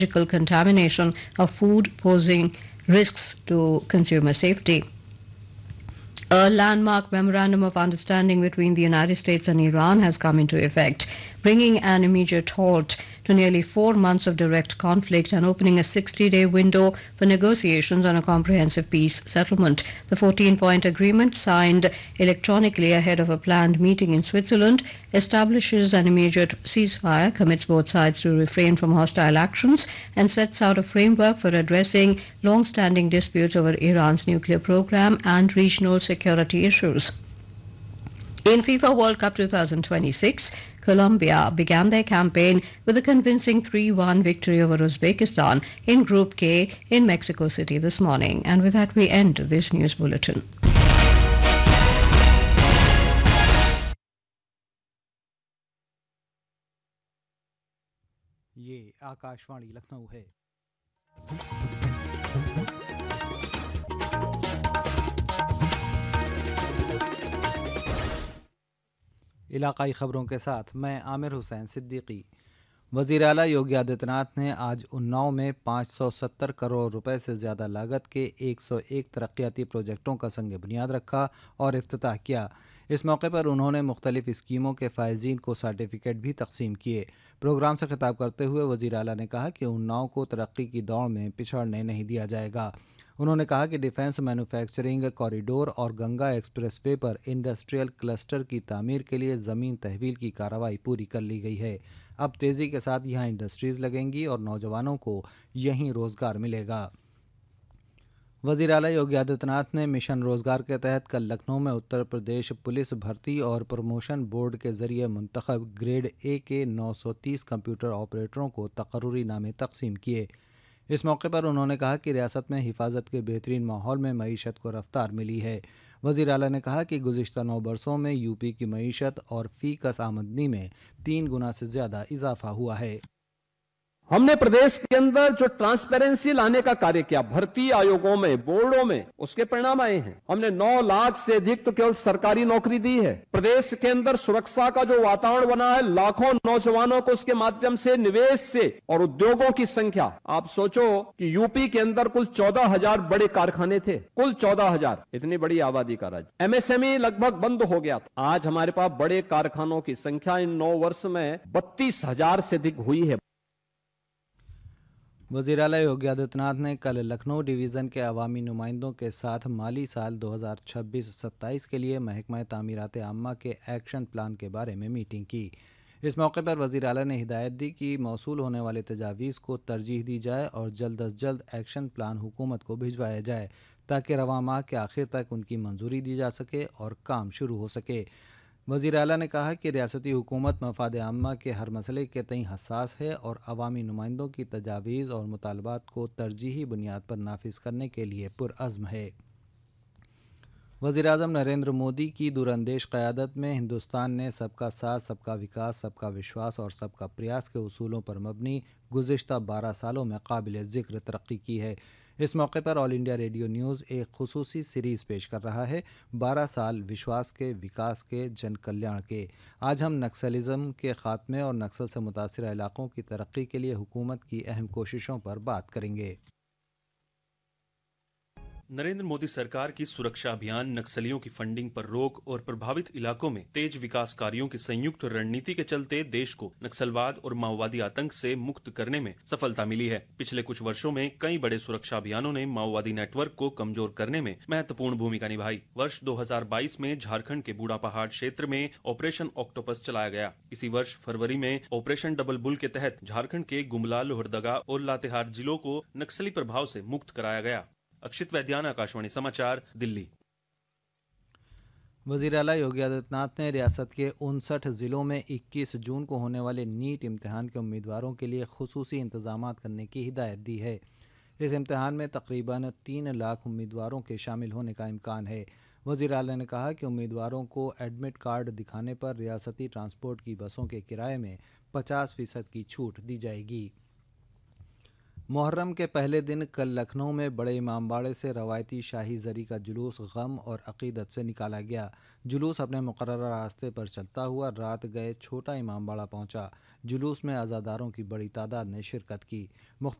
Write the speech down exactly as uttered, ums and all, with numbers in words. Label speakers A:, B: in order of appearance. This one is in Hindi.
A: contamination of food posing risks to consumer safety. A landmark memorandum of understanding between the United States and Iran has come into effect, bringing an immediate halt to nearly four months of direct conflict and opening a sixty-day window for negotiations on a comprehensive peace settlement. The fourteen-point agreement, signed electronically ahead of a planned meeting in Switzerland, establishes an immediate ceasefire, commits both sides to refrain from hostile actions, and sets out a framework for addressing long-standing disputes over Iran's nuclear program and regional security issues. In FIFA World Cup twenty twenty-six, Colombia began their campaign with a convincing three one victory over Uzbekistan in Group K in Mexico City this morning. And with that, we end this news bulletin.
B: ये आकाशवाणी लखनऊ है। इलाकाई खबरों के साथ मैं आमिर हुसैन सिद्दीकी। वज़ीर आला योगी आदित्यनाथ ने आज उन्नाव में पाँच सौ सत्तर करोड़ रुपए से ज़्यादा लागत के एक सौ एक तरक्याती प्रोजेक्टों का संग बुनियाद रखा और इफ्तिताह किया। इस मौके पर उन्होंने मुख्तलिफ स्कीमों के फ़ायज़ीन को सर्टिफिकेट भी तकसीम किए। प्रोग्राम से खिताब करते हुए वज़ीर आला ने कहा कि उन्नाव को तरक्की की दौड़ में पिछड़ने नहीं दिया जाएगा। उन्होंने कहा कि डिफेंस मैन्युफैक्चरिंग कॉरिडोर और गंगा एक्सप्रेसवे पर इंडस्ट्रियल क्लस्टर की तामीर के लिए ज़मीन तहवील की कार्रवाई पूरी कर ली गई है। अब तेज़ी के साथ यहाँ इंडस्ट्रीज़ लगेंगी और नौजवानों को यहीं रोज़गार मिलेगा। वज़ीर आला योगी आदित्यनाथ ने मिशन रोज़गार के तहत कल लखनऊ में उत्तर प्रदेश पुलिस भर्ती और प्रमोशन बोर्ड के ज़रिए मुंतखब ग्रेड ए के नौ सौ तीस कंप्यूटर ऑपरेटरों को तकर्रुरी नामे तकसीम किए। इस मौके पर उन्होंने कहा कि रियासत में हिफाजत के बेहतरीन माहौल में मईशत को रफ्तार मिली है। वज़ीर आला ने कहा कि गुज़िश्ता नौ बरसों में यूपी की मईशत और फ़ी कस आमदनी में तीन गुना से ज़्यादा इजाफा हुआ है।
C: हमने प्रदेश के अंदर जो ट्रांसपेरेंसी लाने का कार्य किया, भर्ती आयोगों में, बोर्डों में, उसके परिणाम आए हैं। हमने नौ लाख से अधिक तो केवल सरकारी नौकरी दी है। प्रदेश के अंदर सुरक्षा का जो वातावरण बना है, लाखों नौजवानों को उसके माध्यम से निवेश से और उद्योगों की संख्या, आप सोचो कि यूपी के अंदर कुल चौदह हजार बड़े कारखाने थे, कुल चौदह हजार, इतनी बड़ी आबादी का राज्य। एमएसएमई लगभग बंद हो गया था। आज हमारे पास बड़े कारखानों की संख्या इन नौ वर्ष में बत्तीस हजार से अधिक हुई है।
B: वज़ीर आला योगी आदित्यनाथ ने कल लखनऊ डिवीज़न के अवामी नुमाइंदों के साथ माली साल दो हज़ार छब्बीस सत्ताईस के लिए महकमा तामीरात आम्मा के एक्शन प्लान के बारे में मीटिंग की। इस मौके पर वज़ीर आला ने हिदायत दी कि मौसूल होने वाले तजावीज़ को तरजीह दी जाए और जल्द अज जल्द एक्शन प्लान हुकूमत को भिजवाया जाए ताकि रवां माह के आखिर तक उनकी मंजूरी दी जा सके और काम शुरू हो सके। वज़ीर आला ने कहा कि रियासती हुकूमत मफाद आम्मा के हर मसले के तई हसास है और अवामी नुमाइंदों की तजावीज़ और मुतालबात को तरजीही बुनियाद पर नाफिज करने के लिए पुरअज़्म है। वज़ीर आज़म नरेंद्र मोदी की दूरअंदेश क़यादत में हिंदुस्तान ने सबका साथ, सबका विकास, सबका विश्वास और सबका प्रयास के उसूलों पर मबनी गुज़िश्ता बारह सालों में काबिल ज़िक्र तरक्की की है। इस मौके पर ऑल इंडिया रेडियो न्यूज़ एक खुसूसी सीरीज़ पेश कर रहा है, बारह साल विश्वास के, विकास के, जन कल्याण के। आज हम नक्सलिज़म के ख़ात्मे और नक्सल से मुतासिर इलाक़ों की तरक्की के लिए हुकूमत की अहम कोशिशों पर बात करेंगे।
D: नरेंद्र मोदी सरकार की सुरक्षा अभियान नक्सलियों की फंडिंग पर रोक और प्रभावित इलाकों में तेज विकास कार्यों की संयुक्त रणनीति के चलते देश को नक्सलवाद और माओवादी आतंक से मुक्त करने में सफलता मिली है। पिछले कुछ वर्षों में कई बड़े सुरक्षा अभियानों ने माओवादी नेटवर्क को कमजोर करने में महत्वपूर्ण भूमिका निभाई। वर्ष दो हज़ार बाईस में झारखंड के बूढ़ा पहाड़ क्षेत्र में ऑपरेशन ऑक्टोपस चलाया गया। इसी वर्ष फरवरी में ऑपरेशन डबल बुल के तहत झारखंड के गुमला, लोहरदगा और लातेहार जिलों को नक्सली प्रभाव से मुक्त कराया गया। अक्षित वैद्यान, आकाशवाणी समाचार, दिल्ली।
B: वज़ीर आला योगी आदित्यनाथ ने रियासत के उनसठ ज़िलों में इक्कीस जून को होने वाले नीट इम्तहान के उम्मीदवारों के लिए खुसूसी इंतजामात करने की हिदायत दी है। इस इम्तहान में तकरीबन तीन लाख उम्मीदवारों के शामिल होने का इम्कान है। वज़ीर आला ने कहा कि उम्मीदवारों को एडमिट कार्ड दिखाने पर रियासती ट्रांसपोर्ट की बसों के किराए में पचास फ़ीसद की छूट दी जाएगी। मुहर्रम के पहले दिन कल लखनऊ में बड़े इमामबाड़े से रवायती शाही जरी का जुलूस गम और अकीदत से निकाला गया। जुलूस अपने मुकर्रर रास्ते पर चलता हुआ रात गए छोटा इमामबाड़ा पहुंचा। जुलूस में अज़ादारों की बड़ी तादाद ने शिरकत की।